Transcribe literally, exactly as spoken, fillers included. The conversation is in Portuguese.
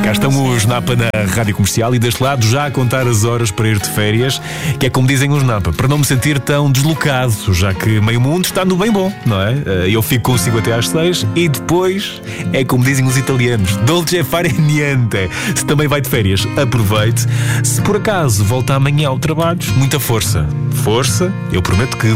Cá estamos, Napa, na Rádio Comercial, e deste lado já a contar as horas para ir de férias, que é como dizem os Napa, para não me sentir tão deslocado, já que meio mundo está no bem bom, não é? Eu fico consigo até às seis e depois é como dizem os italianos, dolce fare niente. Se também vai de férias, aproveite. Se por acaso volta amanhã ao trabalho, muita força. Força, eu prometo que